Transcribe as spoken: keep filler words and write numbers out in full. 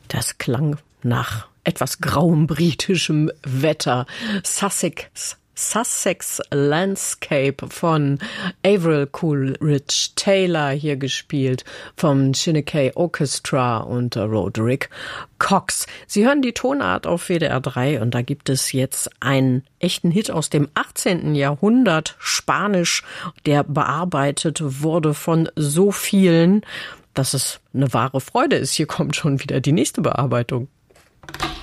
Das klang nach etwas grauem britischem Wetter. Sussex, Sussex Landscape von Avril Coolidge Taylor, hier gespielt vom Shinnecock Orchestra und Roderick Cox. Sie hören die Tonart auf W D R drei und da gibt es jetzt einen echten Hit aus dem achtzehnten Jahrhundert, Spanisch, der bearbeitet wurde von so vielen, dass es eine wahre Freude ist. Hier kommt schon wieder die nächste Bearbeitung.